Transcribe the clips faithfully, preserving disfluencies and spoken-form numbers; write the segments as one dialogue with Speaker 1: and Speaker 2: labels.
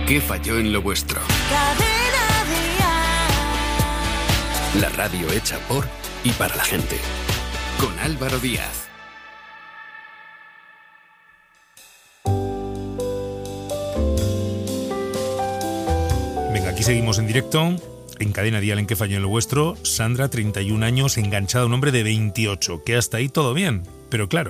Speaker 1: ¿Qué falló en lo vuestro? La radio hecha por y para la gente. Con Álvaro Díaz.
Speaker 2: Venga, aquí seguimos en directo. En Cadena Dial, ¿en qué falló en lo vuestro? Sandra, treinta y un años, enganchada a un hombre de veintiocho. Que hasta ahí todo bien. Pero claro,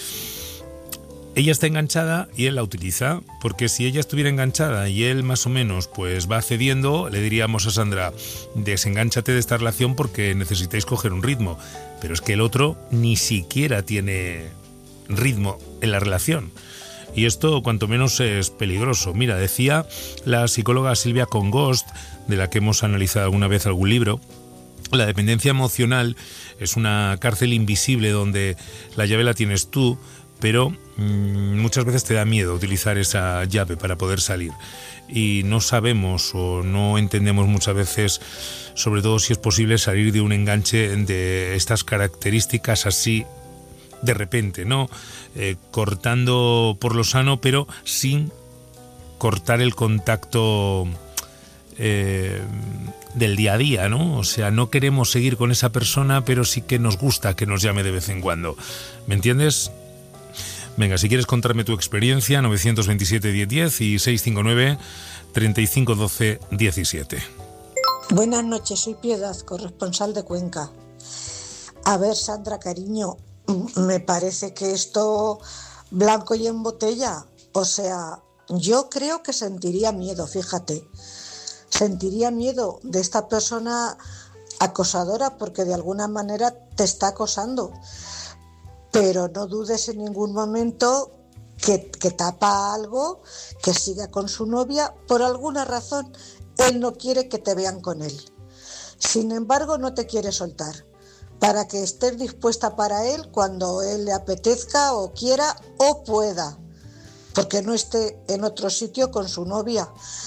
Speaker 2: ella está enganchada y él la utiliza, porque si ella estuviera enganchada y él más o menos pues va cediendo, le diríamos a Sandra, desengánchate de esta relación porque necesitáis coger un ritmo. Pero es que el otro ni siquiera tiene ritmo en la relación. Y esto cuanto menos es peligroso. Mira, decía la psicóloga Silvia Congost, de la que hemos analizado alguna vez algún libro, la dependencia emocional es una cárcel invisible donde la llave la tienes tú, pero mmm, muchas veces te da miedo utilizar esa llave para poder salir. Y no sabemos o no entendemos muchas veces, sobre todo si es posible, salir de un enganche de estas características así de repente, ¿no? Eh, cortando por lo sano, pero sin cortar el contacto eh, del día a día, ¿no? O sea, no queremos seguir con esa persona, pero sí que nos gusta que nos llame de vez en cuando. ¿Me entiendes? Venga, si quieres contarme tu experiencia, nueve dos siete, diez diez y seis cinco nueve, treinta y cinco, doce, diecisiete.
Speaker 3: Buenas noches, soy Piedad, corresponsal de Cuenca. A ver, Sandra, cariño, me parece que esto blanco y en botella. O sea, yo creo que sentiría miedo, fíjate. Sentiría miedo de esta persona acosadora porque de alguna manera te está acosando. Pero no dudes en ningún momento que, que tapa algo, que siga con su novia. Por alguna razón, él no quiere que te vean con él. Sin embargo, no te quiere soltar, para que estés dispuesta para él cuando él le apetezca o quiera o pueda, porque no esté en otro sitio con su novia.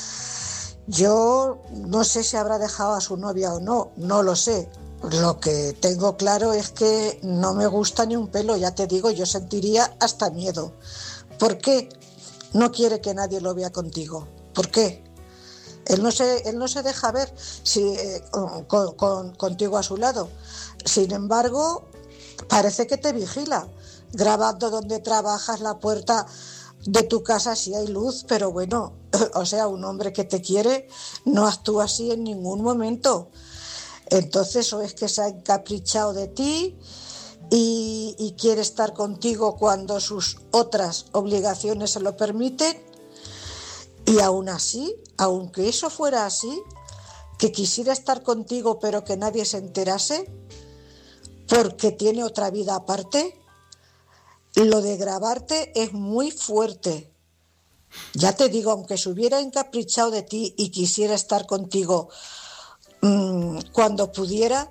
Speaker 3: Yo no sé si habrá dejado a su novia o no, no lo sé. Lo que tengo claro es que no me gusta ni un pelo, ya te digo, yo sentiría hasta miedo. ¿Por qué no quiere que nadie lo vea contigo? ¿Por qué? Él no se, él no se deja ver si, eh, con, con, contigo a su lado. Sin embargo, parece que te vigila, grabando donde trabajas, la puerta de tu casa si hay luz, pero bueno, o sea, un hombre que te quiere no actúa así en ningún momento. Entonces, o es que se ha encaprichado de ti y, y quiere estar contigo cuando sus otras obligaciones se lo permiten, y aún así, aunque eso fuera así, que quisiera estar contigo pero que nadie se enterase porque tiene otra vida aparte, lo de grabarte es muy fuerte. Ya te digo, aunque se hubiera encaprichado de ti y quisiera estar contigo mmm, cuando pudiera,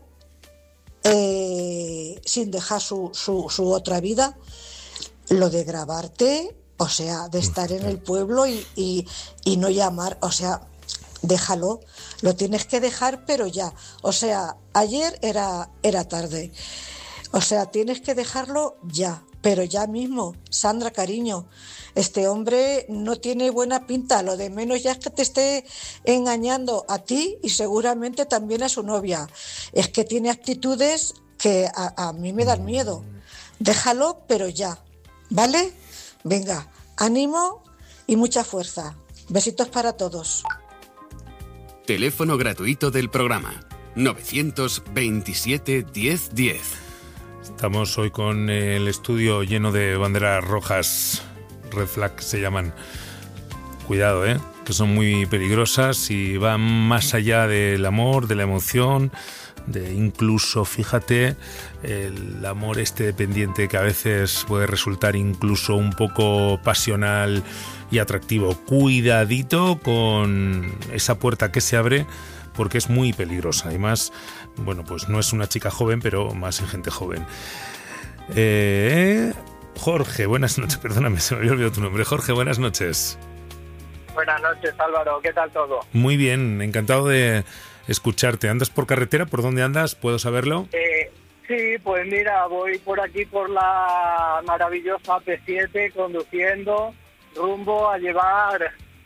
Speaker 3: eh, sin dejar su, su, su otra vida, lo de grabarte, o sea, de estar en el pueblo y, y, y no llamar, o sea, déjalo, lo tienes que dejar, pero ya. O sea, ayer era, era tarde, o sea, tienes que dejarlo ya, pero ya mismo. Sandra, cariño, este hombre no tiene buena pinta, lo de menos ya es que te esté engañando a ti y seguramente también a su novia. Es que tiene actitudes que a, a mí me dan miedo. Déjalo, pero ya, ¿vale? Venga, ánimo y mucha fuerza. Besitos para todos.
Speaker 1: Teléfono gratuito del programa nueve dos siete, diez diez.
Speaker 2: Estamos hoy con el estudio lleno de banderas rojas, red flag se llaman. Cuidado, ¿eh? Que son muy peligrosas y van más allá del amor, de la emoción, de incluso, fíjate, el amor este dependiente que a veces puede resultar incluso un poco pasional y atractivo. Cuidadito con esa puerta que se abre porque es muy peligrosa. Además, bueno, pues no es una chica joven, pero más en gente joven. Eh, Jorge, buenas noches. Perdóname, se me había olvidado tu nombre. Jorge, buenas noches.
Speaker 4: Buenas noches, Álvaro. ¿Qué tal todo?
Speaker 2: Muy bien, encantado de escucharte. ¿Andas por carretera? ¿Por dónde andas? ¿Puedo saberlo?
Speaker 4: Eh, sí, pues mira, voy por aquí por la maravillosa P siete conduciendo rumbo a llevar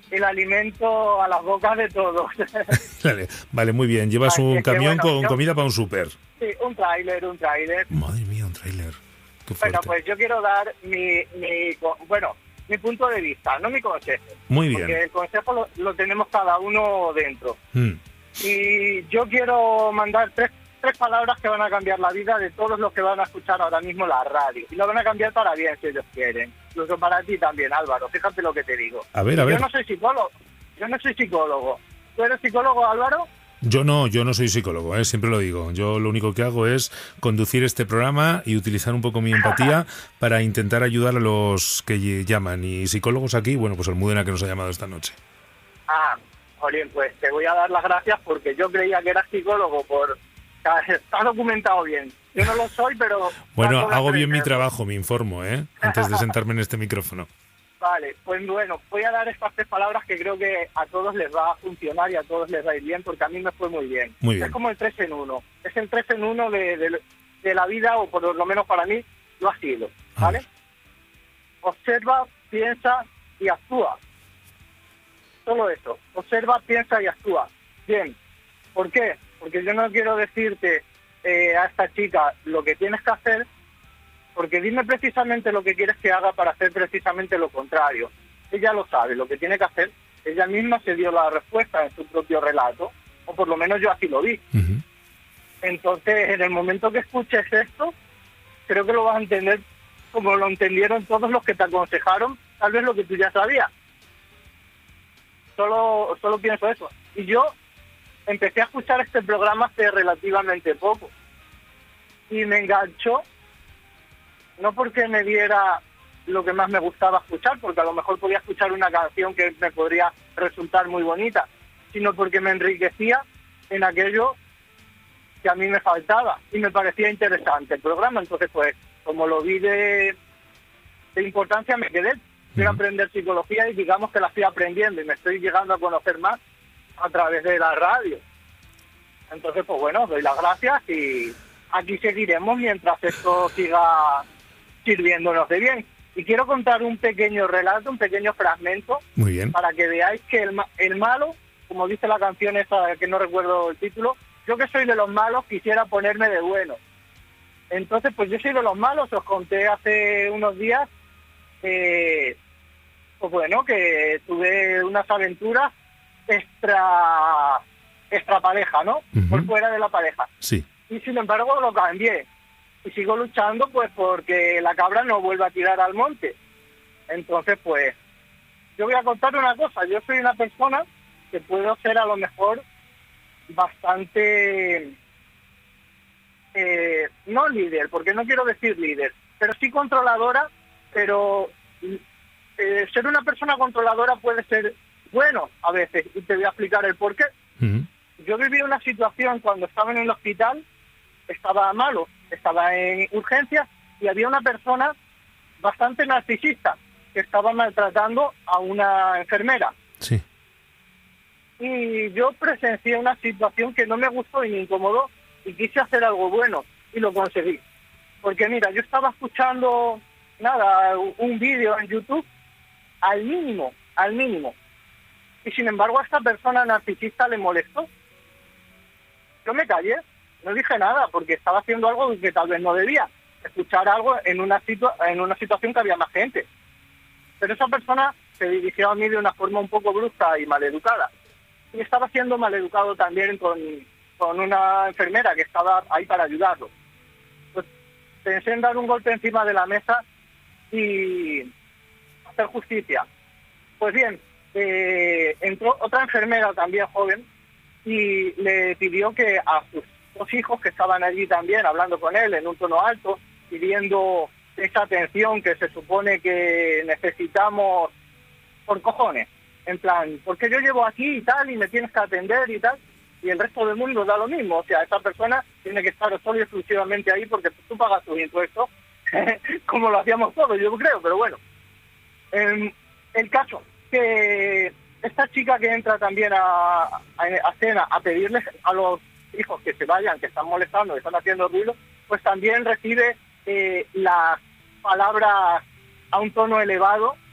Speaker 4: el alimento a las bocas de todos.
Speaker 2: Vale, vale, muy bien. Llevas
Speaker 4: Así
Speaker 2: un
Speaker 4: es que,
Speaker 2: camión
Speaker 4: bueno,
Speaker 2: con
Speaker 4: yo-
Speaker 2: comida para un súper.
Speaker 4: Sí, un tráiler, un tráiler.
Speaker 2: Madre mía, un tráiler. Qué
Speaker 4: Bueno,
Speaker 2: fuerte.
Speaker 4: pues yo quiero dar mi, mi, co- bueno, mi punto de vista, no mi consejo.
Speaker 2: Muy bien.
Speaker 4: Porque el consejo lo, lo tenemos cada uno dentro.
Speaker 2: Mm.
Speaker 4: Y yo quiero mandar tres, tres palabras que van a cambiar la vida de todos los que van a escuchar ahora mismo la radio. Y lo van a cambiar para bien, si ellos quieren. Incluso para ti también, Álvaro. Fíjate lo que te digo.
Speaker 2: A ver, a ver.
Speaker 4: Yo no soy psicólogo. Yo no soy psicólogo. ¿Tú eres psicólogo, Álvaro?
Speaker 2: Yo no, yo no soy psicólogo, ¿eh? Siempre lo digo. Yo lo único que hago es conducir este programa y utilizar un poco mi empatía para intentar ayudar a los que ll- llaman. Y psicólogos aquí, bueno, pues Almudena, que nos ha llamado esta noche.
Speaker 4: Ah, Jolín, pues te voy a dar las gracias porque yo creía que eras psicólogo por... Está documentado bien. Yo no lo soy, pero...
Speaker 2: Bueno,
Speaker 4: tanto la
Speaker 2: hago bien mi
Speaker 4: creerlo.
Speaker 2: trabajo, me informo, ¿eh? Antes de sentarme en este micrófono.
Speaker 4: Vale, pues bueno, voy a dar estas tres palabras que creo que a todos les va a funcionar y a todos les va a ir bien, porque a mí me fue muy bien.
Speaker 2: Muy bien.
Speaker 4: Es como el tres en uno. Es el tres en uno de, de, de la vida, o por lo menos para mí lo ha sido, ¿vale? Observa, piensa y actúa. Solo eso. Observa, piensa y actúa. Bien. ¿Por qué? Porque yo no quiero decirte eh, a esta chica lo que tienes que hacer, porque dime precisamente lo que quieres que haga para hacer precisamente lo contrario. Ella lo sabe, lo que tiene que hacer. Ella misma se dio la respuesta en su propio relato, o por lo menos yo así lo vi.
Speaker 2: Ujú.
Speaker 4: Entonces, en el momento que escuches esto, creo que lo vas a entender como lo entendieron todos los que te aconsejaron, tal vez lo que tú ya sabías. Solo, solo pienso eso. Y yo empecé a escuchar este programa hace relativamente poco. Y me enganchó, no porque me diera lo que más me gustaba escuchar, porque a lo mejor podía escuchar una canción que me podría resultar muy bonita, sino porque me enriquecía en aquello que a mí me faltaba y me parecía interesante el programa. Entonces, pues, como lo vi de, de importancia, me quedé. Quiero
Speaker 2: Ujú.
Speaker 4: aprender psicología y digamos que la estoy aprendiendo y me estoy llegando a conocer más a través de la radio. Entonces, pues bueno, doy las gracias y aquí seguiremos mientras esto siga sirviéndonos de bien. Y quiero contar un pequeño relato, un pequeño fragmento,
Speaker 2: Muy bien.
Speaker 4: para que veáis que el, ma- el malo, como dice la canción esa, que no recuerdo el título, yo que soy de los malos quisiera ponerme de bueno. Entonces, pues yo soy de los malos, os conté hace unos días, eh, pues bueno, que tuve unas aventuras extra, extra pareja, ¿no?
Speaker 2: Ujú.
Speaker 4: Por fuera de la pareja.
Speaker 2: Sí.
Speaker 4: Y sin embargo lo cambié. Y sigo luchando pues porque la cabra no vuelva a tirar al monte. Entonces, pues, yo voy a contar una cosa. Yo soy una persona que puedo ser a lo mejor bastante, eh, no líder, porque no quiero decir líder, pero sí controladora, pero eh, ser una persona controladora puede ser bueno a veces. Y te voy a explicar el por qué.
Speaker 2: Ujú.
Speaker 4: Yo viví una situación cuando estaba en el hospital, estaba malo, estaba en urgencias y había una persona bastante narcisista que estaba maltratando a una enfermera.
Speaker 2: Sí.
Speaker 4: Y yo presencié una situación que no me gustó y me incomodó y quise hacer algo bueno y lo conseguí. Porque mira, yo estaba escuchando, nada, un vídeo en YouTube al mínimo, al mínimo. Y sin embargo a esta persona narcisista le molestó. Yo me callé, no dije nada porque estaba haciendo algo que tal vez no debía. Escuchar algo en una, situa en una situación que había más gente. Pero esa persona se dirigió a mí de una forma un poco brusca y maleducada. Y estaba siendo maleducado también con, con una enfermera que estaba ahí para ayudarlo. Pues pensé en dar un golpe encima de la mesa y hacer justicia. Pues bien, eh, entró otra enfermera también joven y le pidió que a sus dos hijos que estaban allí también hablando con él en un tono alto, pidiendo esa atención que se supone que necesitamos por cojones. En plan, porque yo llevo aquí y tal y me tienes que atender y tal, y el resto del mundo da lo mismo. O sea, esa persona tiene que estar solo y exclusivamente ahí porque tú pagas tus impuestos, como lo hacíamos todos, yo creo, pero bueno. Eh, el caso, que esta chica que entra también a, a, a cena a pedirles a los hijos que se vayan, que están molestando, que están haciendo ruido, pues también recibe eh, las palabras a un tono elevado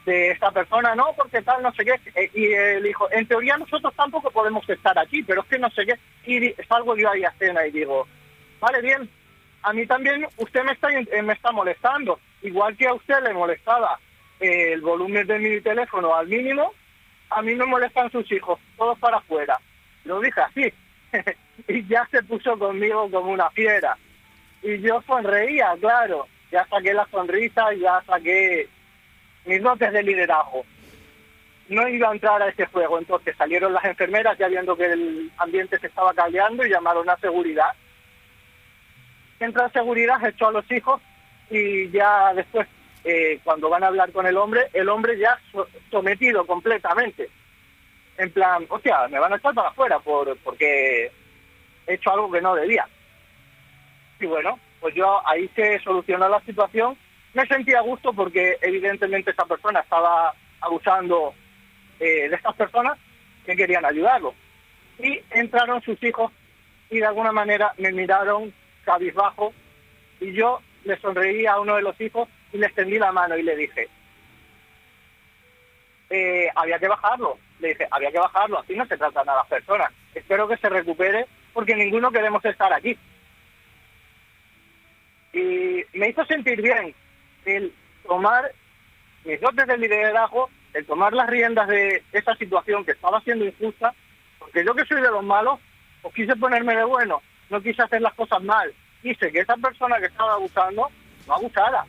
Speaker 4: de esta persona, no, porque tal, no sé qué. Eh, y él dijo, en teoría nosotros tampoco podemos estar aquí, pero es que no sé qué. Y salgo yo ahí a cena y digo, vale, bien, a mí también usted me está, eh, me está molestando, igual que a usted le molestaba eh, el volumen de mi teléfono al mínimo, a mí me molestan sus hijos, todos para afuera. Lo dije así. Y ya se puso conmigo como una fiera. Y yo sonreía, claro. Ya saqué la sonrisa y ya saqué mis dotes de liderazgo. No iba a entrar a ese juego, entonces salieron las enfermeras ya viendo que el ambiente se estaba caldeando y llamaron a seguridad. Entra seguridad, echó a los hijos y ya después, eh, cuando van a hablar con el hombre, el hombre ya so- sometido completamente. En plan, hostia, me van a echar para afuera por porque he hecho algo que no debía. Y bueno, pues yo ahí se solucionó la situación. Me sentía a gusto porque evidentemente esa persona estaba abusando eh, de estas personas que querían ayudarlo. Y entraron sus hijos y de alguna manera me miraron cabizbajo y yo le sonreí a uno de los hijos y le extendí la mano y le dije, eh, había que bajarlo. Le dije, había que bajarlo, así no se tratan a las personas. Espero que se recupere porque ninguno queremos estar aquí. Y me hizo sentir bien el tomar mis dotes de liderazgo, el tomar las riendas de esa situación que estaba siendo injusta, porque yo que soy de los malos, pues quise ponerme de bueno, no quise hacer las cosas mal, quise que esa persona que estaba abusando no abusara.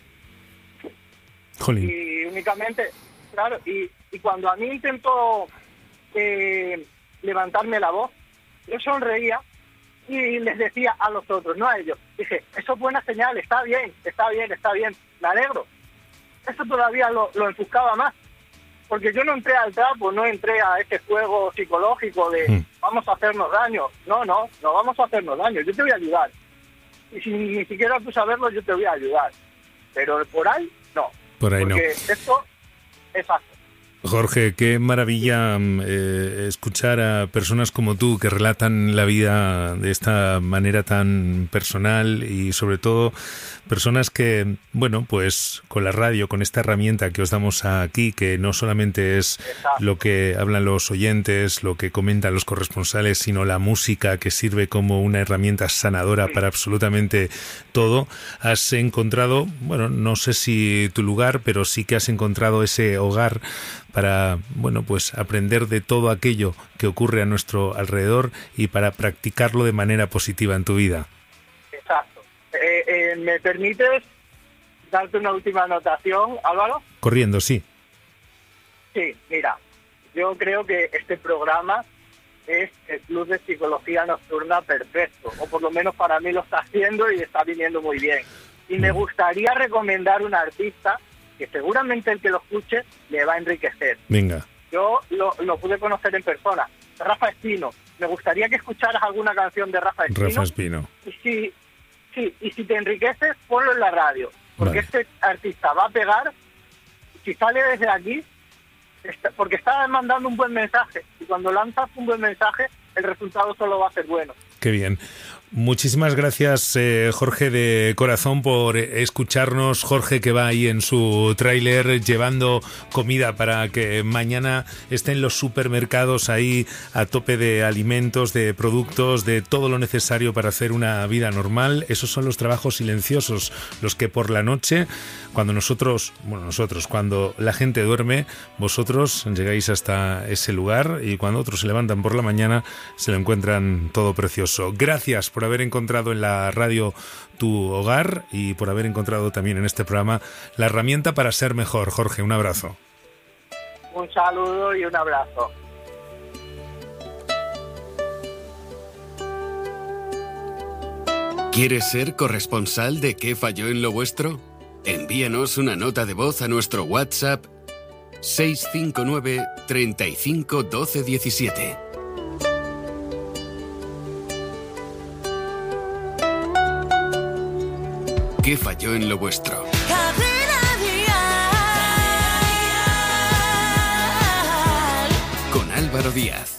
Speaker 2: Jolín.
Speaker 4: Y únicamente, claro, y, y cuando a mí intentó eh, levantarme la voz, yo sonreía y les decía a los otros, no a ellos, dije, eso es buena señal, está bien, está bien, está bien, me alegro. Eso todavía lo, lo enfuscaba más, porque yo no entré al trapo, no entré a ese juego psicológico de mm. vamos a hacernos daño. No, no, no vamos a hacernos daño, yo te voy a ayudar. Y si ni siquiera tú saberlo, yo te voy a ayudar. Pero por ahí, no.
Speaker 2: Por ahí
Speaker 4: porque
Speaker 2: no.
Speaker 4: Esto es fácil.
Speaker 2: Jorge, qué maravilla eh, escuchar a personas como tú que relatan la vida de esta manera tan personal y sobre todo personas que, bueno, pues con la radio, con esta herramienta que os damos aquí, que no solamente es
Speaker 4: Exacto.
Speaker 2: lo que hablan los oyentes, lo que comentan los corresponsales, sino la música que sirve como una herramienta sanadora sí. para absolutamente todo, has encontrado, bueno, no sé si tu lugar, pero sí que has encontrado ese hogar para, bueno, pues aprender de todo aquello que ocurre a nuestro alrededor y para practicarlo de manera positiva en tu vida.
Speaker 4: Exacto. Eh, eh, ¿Me permites darte una última anotación, Álvaro?
Speaker 2: Corriendo, sí.
Speaker 4: Sí, mira, yo creo que este programa es el Club de Psicología Nocturna perfecto, o por lo menos para mí lo está haciendo y está viniendo muy bien. Y me gustaría recomendar un artista que seguramente el que lo escuche le va a enriquecer.
Speaker 2: Venga.
Speaker 4: Yo lo, lo pude conocer en persona. Rafa Espino. Me gustaría que escucharas alguna canción de Rafa Espino.
Speaker 2: Rafa Espino.
Speaker 4: Y si, sí, y si te enriqueces, ponlo en la radio. Porque
Speaker 2: vale.
Speaker 4: este artista va a pegar, si sale desde aquí, está, porque está mandando un buen mensaje. Y cuando lanzas un buen mensaje, el resultado solo va a ser bueno.
Speaker 2: Qué bien. Muchísimas gracias, eh, Jorge, de corazón, por escucharnos. Jorge, que va ahí en su tráiler llevando comida para que mañana estén los supermercados ahí a tope de alimentos, de productos, de todo lo necesario para hacer una vida normal. Esos son los trabajos silenciosos, los que por la noche, cuando nosotros, bueno, nosotros, cuando la gente duerme, vosotros llegáis hasta ese lugar y cuando otros se levantan por la mañana se lo encuentran todo precioso. Gracias por haber encontrado en la radio tu hogar y por haber encontrado también en este programa la herramienta para ser mejor. Jorge, un abrazo.
Speaker 4: Un saludo y un abrazo.
Speaker 1: ¿Quieres ser corresponsal de ¿Qué falló en lo vuestro? Envíanos una nota de voz a nuestro WhatsApp seis cinco nueve, treinta y cinco, doce, diecisiete. ¿Qué falló en lo vuestro? Con Álvaro Díaz.